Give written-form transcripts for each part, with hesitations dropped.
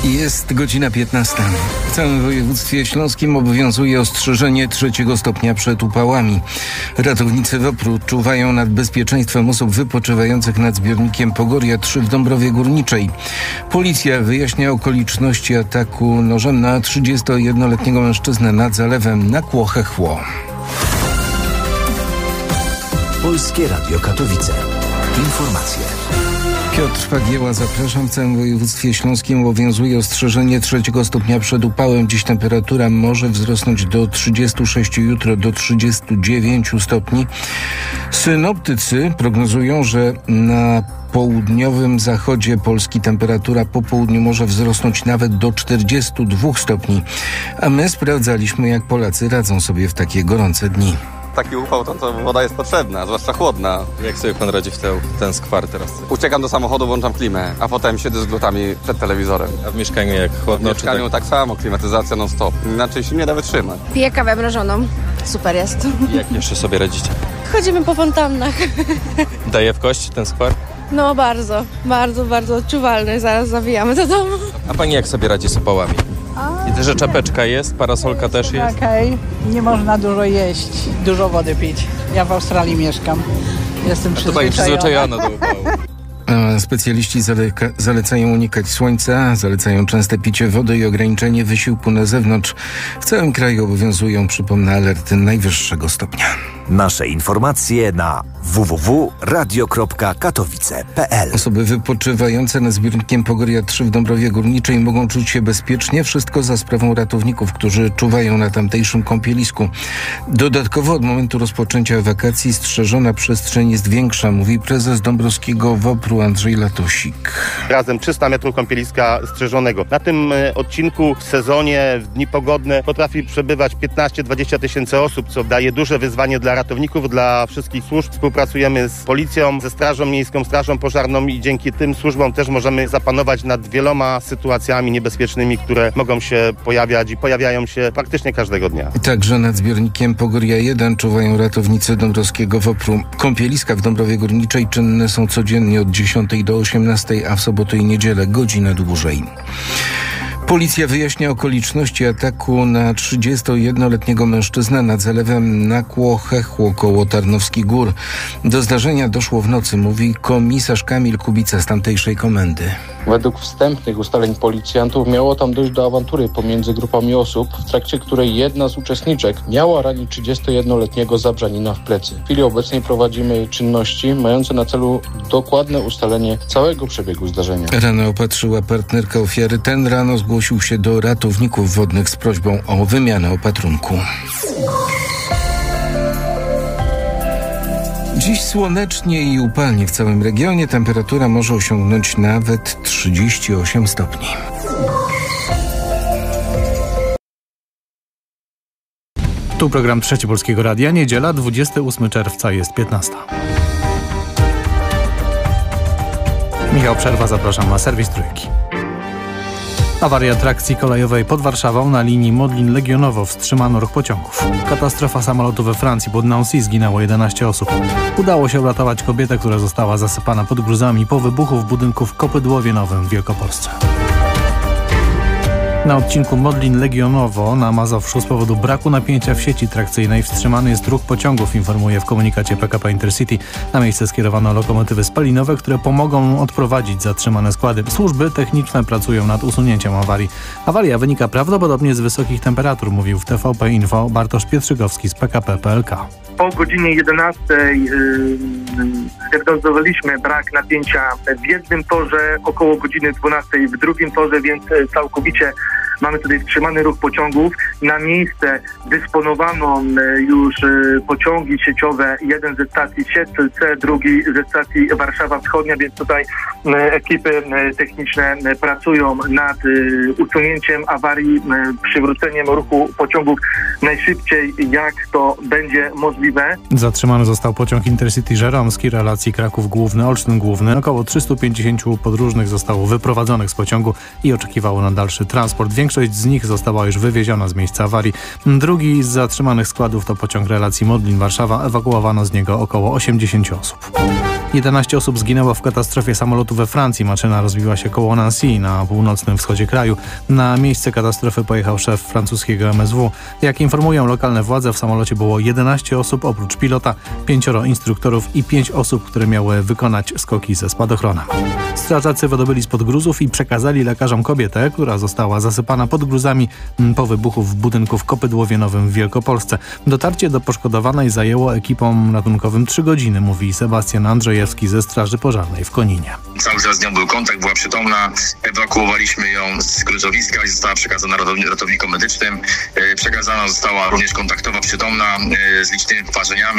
Jest godzina 15. W całym województwie śląskim obowiązuje ostrzeżenie 3 stopnia przed upałami. Ratownicy WOPR-u czuwają nad bezpieczeństwem osób wypoczywających nad zbiornikiem Pogoria 3 w Dąbrowie Górniczej. Policja wyjaśnia okoliczności ataku nożem na 31-letniego mężczyznę nad zalewem na Kłochechło. Polskie Radio Katowice. Informacje. Piotr Pagieła, zapraszam. W całym województwie śląskim obowiązuje ostrzeżenie 3 stopnia przed upałem. Dziś temperatura może wzrosnąć do 36, jutro do 39 stopni. Synoptycy prognozują, że na południowym zachodzie Polski temperatura po południu może wzrosnąć nawet do 42 stopni. A my sprawdzaliśmy, jak Polacy radzą sobie w takie gorące dni. Taki upał, to woda jest potrzebna, zwłaszcza chłodna. Jak sobie pan radzi w ten skwar teraz? Uciekam do samochodu, włączam klimę, a potem siedzę z glutami przed telewizorem. A w mieszkaniu jak chłodno? W mieszkaniu tak samo, klimatyzacja non stop. Inaczej się nie da wytrzymać. Piję kawę mrożoną. Super jest. Jak jeszcze sobie radzicie? Chodzimy po fontannach. Daje w kość ten skwar? No bardzo odczuwalny. Zaraz zawijamy do domu. A pani jak sobie radzi z upałami? Widzę, że czapeczka jest, parasolka też jest. Okej, nie można dużo jeść, dużo wody pić. Ja w Australii mieszkam. Jestem przyzwyczajona do upału. Specjaliści zalecają unikać słońca, zalecają częste picie wody i ograniczenie wysiłku na zewnątrz. W całym kraju obowiązują, przypomnę, alerty najwyższego stopnia. Nasze informacje na www.radio.katowice.pl. Osoby wypoczywające nad zbiornikiem Pogoria 3 w Dąbrowie Górniczej mogą czuć się bezpiecznie. Wszystko za sprawą ratowników, którzy czuwają na tamtejszym kąpielisku. Dodatkowo od momentu rozpoczęcia wakacji strzeżona przestrzeń jest większa, mówi prezes dąbrowskiego WOPR-u Andrzej Latosik. Razem 300 metrów kąpieliska strzeżonego. Na tym odcinku w sezonie, w dni pogodne potrafi przebywać 15-20 tysięcy osób, co daje duże wyzwanie dla ratowników, dla wszystkich służb. Współpracujemy z policją, ze Strażą Miejską, Strażą Pożarną i dzięki tym służbom też możemy zapanować nad wieloma sytuacjami niebezpiecznymi, które mogą się pojawiać i pojawiają się praktycznie każdego dnia. Także nad zbiornikiem Pogoria 1 czuwają ratownicy dąbrowskiego WOPR-u. Kąpieliska w Dąbrowie Górniczej czynne są codziennie od 10 do 18, a w soboty i niedzielę godzinę dłużej. Policja wyjaśnia okoliczności ataku na 31-letniego mężczyznę nad zalewem na Kłochechło koło Tarnowskich Gór. Do zdarzenia doszło w nocy, mówi komisarz Kamil Kubica z tamtejszej komendy. Według wstępnych ustaleń policjantów miało tam dojść do awantury pomiędzy grupami osób, w trakcie której jedna z uczestniczek miała ranić 31-letniego Zabrzanina w plecy. W chwili obecnej prowadzimy czynności mające na celu dokładne ustalenie całego przebiegu zdarzenia. Ranę opatrzyła partnerka ofiary. Ten rano zgłosił się do ratowników wodnych z prośbą o wymianę opatrunku. Dziś słonecznie i upalnie w całym regionie. Temperatura może osiągnąć nawet 38 stopni. Tu program Trzeci Polskiego Radia. Niedziela, 28 czerwca, jest 15. Michał Przerwa, zapraszam na serwis Trójki. Awaria trakcji kolejowej pod Warszawą na linii Modlin-Legionowo, wstrzymano ruch pociągów. Katastrofa samolotu we Francji, pod Nancy, zginęło 11 osób. Udało się uratować kobietę, która została zasypana pod gruzami po wybuchu w budynku w Kopydłowie Nowym w Wielkopolsce. Na odcinku Modlin-Legionowo na Mazowszu z powodu braku napięcia w sieci trakcyjnej wstrzymany jest ruch pociągów, informuje w komunikacie PKP Intercity. Na miejsce skierowano lokomotywy spalinowe, które pomogą odprowadzić zatrzymane składy. Służby techniczne pracują nad usunięciem awarii. Awaria wynika prawdopodobnie z wysokich temperatur, mówił w TVP Info Bartosz Pietrzygowski z PKP PLK. Po godzinie 11 zdiagnozowaliśmy brak napięcia w jednym torze, około godziny 12 w drugim torze, więc całkowicie mamy tutaj wstrzymany ruch pociągów. Na miejsce dysponowano już pociągi sieciowe, jeden ze stacji Siedlce, drugi ze stacji Warszawa Wschodnia, więc tutaj ekipy techniczne pracują nad usunięciem awarii, przywróceniem ruchu pociągów najszybciej, jak to będzie możliwe. Zatrzymany został pociąg Intercity Żeromski relacji Kraków Główny, Olsztyn Główny. Około 350 podróżnych zostało wyprowadzonych z pociągu i oczekiwało na dalszy transport. Większość z nich została już wywieziona z miejsca awarii. Drugi z zatrzymanych składów to pociąg relacji Modlin-Warszawa. Ewakuowano z niego około 80 osób. 11 osób zginęło w katastrofie samolotu we Francji. Maszyna rozbiła się koło Nancy na północnym wschodzie kraju. Na miejsce katastrofy pojechał szef francuskiego MSW. Jak informują lokalne władze, w samolocie było 11 osób, oprócz pilota, 5 instruktorów i 5 osób, które miały wykonać skoki ze spadochronem. Strażacy wydobyli spod gruzów i przekazali lekarzom kobietę, która została zasypana pod gruzami po wybuchu w budynku w Kopydłowienowym w Wielkopolsce. Dotarcie do poszkodowanej zajęło ekipom ratunkowym 3 godziny, mówi Sebastian Andrzejewski ze Straży Pożarnej w Koninie. Cały czas z nią był kontakt, była przytomna. Ewakuowaliśmy ją z gruzowiska i została przekazana ratownikom medycznym. Przekazana została również kontaktowa, przytomna, z licznymi poparzeniami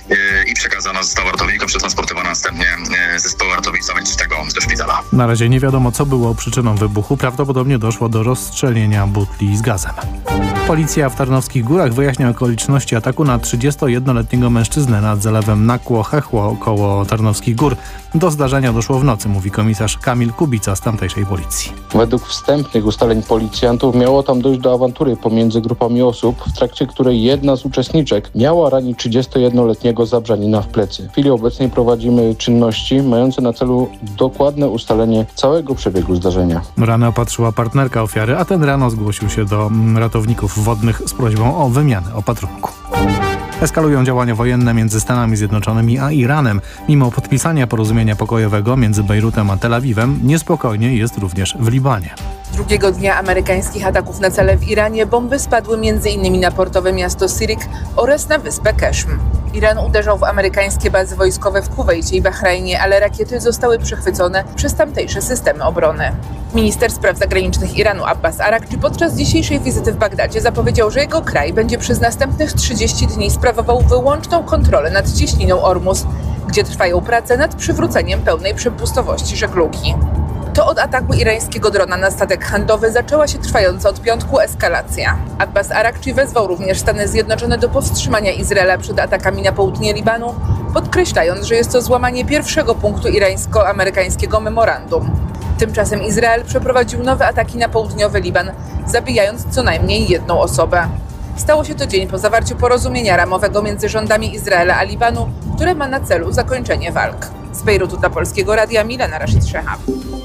i przekazana została ratownikom, przetransportowana następnie zespołu ratownictwa medycznego do szpitala. Na razie nie wiadomo, co było przyczyną wybuchu. Prawdopodobnie doszło do rozstrzelenia butli z gazem. Policja w Tarnowskich Górach wyjaśnia okoliczności ataku na 31-letniego mężczyznę nad zalewem Nakło-Hechło koło Tarnowskich Gór. Do zdarzenia doszło w nocy, mówi komisarz Kamil Kubica z tamtejszej policji. Według wstępnych ustaleń policjantów miało tam dojść do awantury pomiędzy grupami osób, w trakcie której jedna z uczestniczek miała ranić 31-letniego Zabrzanina w plecy. W chwili obecnej prowadzimy czynności mające na celu dokładne ustalenie całego przebiegu zdarzenia. Ranę opatrzyła partnerka ofiary, a ten rano zgłosił się do ratowników wodnych z prośbą o wymianę opatrunku. Eskalują działania wojenne między Stanami Zjednoczonymi a Iranem. Mimo podpisania porozumienia pokojowego między Bejrutem a Tel Awiwem, niespokojnie jest również w Libanie. Drugiego dnia amerykańskich ataków na cele w Iranie bomby spadły m.in. na portowe miasto Sirik oraz na wyspę Keshm. Iran uderzał w amerykańskie bazy wojskowe w Kuwejcie i Bahrajnie, ale rakiety zostały przechwycone przez tamtejsze systemy obrony. Minister spraw zagranicznych Iranu Abbas Arakci podczas dzisiejszej wizyty w Bagdadzie zapowiedział, że jego kraj będzie przez następnych 30 dni sprawował wyłączną kontrolę nad cieśniną Ormus, gdzie trwają prace nad przywróceniem pełnej przepustowości żeglugi. To od ataku irańskiego drona na statek handlowy zaczęła się trwająca od piątku eskalacja. Abbas Arakci wezwał również Stany Zjednoczone do powstrzymania Izraela przed atakami na południe Libanu, podkreślając, że jest to złamanie pierwszego punktu irańsko-amerykańskiego memorandum. Tymczasem Izrael przeprowadził nowe ataki na południowy Liban, zabijając co najmniej 1 osobę. Stało się to dzień po zawarciu porozumienia ramowego między rządami Izraela a Libanu, które ma na celu zakończenie walk. Z Bejrutu dla Polskiego Radia Milena Rashid-Szehab.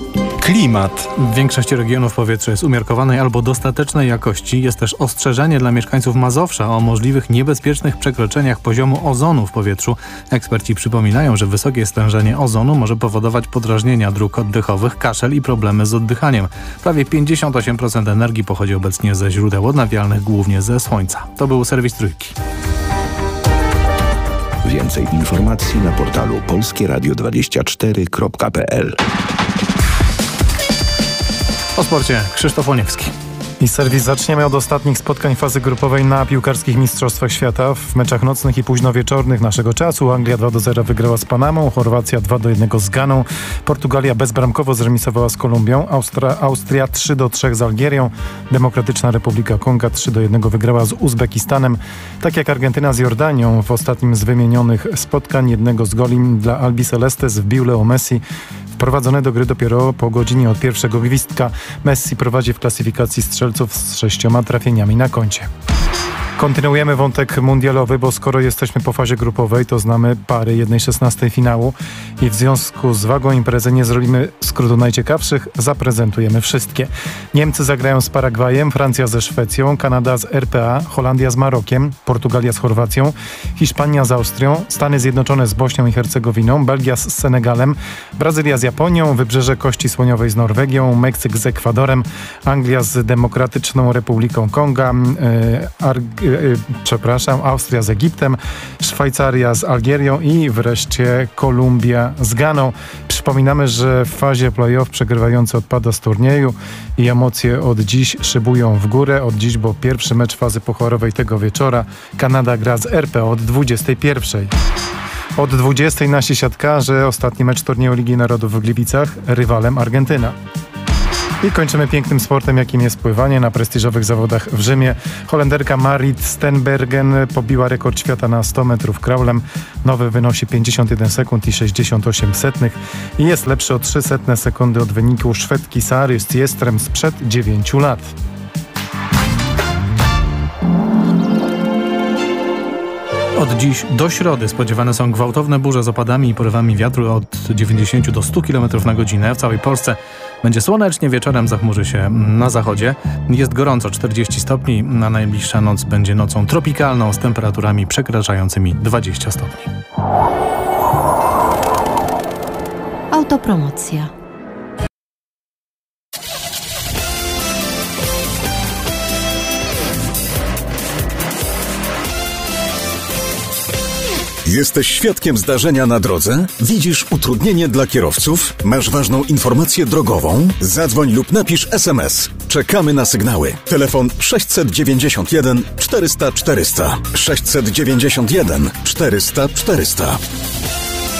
Klimat. W większości regionów powietrze jest umiarkowanej albo dostatecznej jakości. Jest też ostrzeżenie dla mieszkańców Mazowsza o możliwych niebezpiecznych przekroczeniach poziomu ozonu w powietrzu. Eksperci przypominają, że wysokie stężenie ozonu może powodować podrażnienia dróg oddechowych, kaszel i problemy z oddychaniem. Prawie 58% energii pochodzi obecnie ze źródeł odnawialnych, głównie ze słońca. To był serwis Trójki. Więcej informacji na portalu polskieradio24.pl. O sporcie Krzysztof Łoniewski. I serwis zaczniemy od ostatnich spotkań fazy grupowej na piłkarskich Mistrzostwach Świata. W meczach nocnych i późnowieczornych naszego czasu Anglia 2-0 wygrała z Panamą, Chorwacja 2-1 z Ganą, Portugalia bezbramkowo zremisowała z Kolumbią, Austria 3-3 z Algierią, Demokratyczna Republika Konga 3-1 wygrała z Uzbekistanem. Tak jak Argentyna z Jordanią, w ostatnim z wymienionych spotkań jednego z goli dla Albi Celestes wbił Leo Messi, wprowadzone do gry dopiero po godzinie od pierwszego gwizdka. Messi prowadzi w klasyfikacji strzelców z 6 trafieniami na koncie. Kontynuujemy wątek mundialowy, bo skoro jesteśmy po fazie grupowej, to znamy pary 1/16 finału i w związku z wagą imprezy nie zrobimy skrótu najciekawszych, zaprezentujemy wszystkie. Niemcy zagrają z Paragwajem, Francja ze Szwecją, Kanada z RPA, Holandia z Marokiem, Portugalia z Chorwacją, Hiszpania z Austrią, Stany Zjednoczone z Bośnią i Hercegowinią, Belgia z Senegalem, Brazylia z Japonią, Wybrzeże Kości Słoniowej z Norwegią, Meksyk z Ekwadorem, Anglia z Demokratyczną Republiką Konga, Austria z Egiptem, Szwajcaria z Algierią i wreszcie Kolumbia z Ganą. Przypominamy, że w fazie play-off przegrywający odpada z turnieju i emocje od dziś szybują w górę. Od dziś, bo pierwszy mecz fazy pucharowej tego wieczora. Kanada gra z RP od 21. Od 20 nasi siatkarze. Ostatni mecz turnieju Ligi Narodów w Gliwicach. Rywalem Argentyna. I kończymy pięknym sportem, jakim jest pływanie na prestiżowych zawodach w Rzymie. Holenderka Marit Stenbergen pobiła rekord świata na 100 metrów kraulem. Nowy wynosi 51 sekund i 68 setnych i jest lepszy o 300 sekundy od wyniku Szwedki Sary Stjestrem sprzed 9 lat. Od dziś do środy spodziewane są gwałtowne burze z opadami i porywami wiatru od 90 do 100 km na godzinę. W całej Polsce będzie słonecznie, wieczorem zachmurzy się na zachodzie. Jest gorąco, 40 stopni, a najbliższa noc będzie nocą tropikalną z temperaturami przekraczającymi 20 stopni. Autopromocja. Jesteś świadkiem zdarzenia na drodze? Widzisz utrudnienie dla kierowców? Masz ważną informację drogową? Zadzwoń lub napisz SMS. Czekamy na sygnały. Telefon 691 400 400. 691 400 400.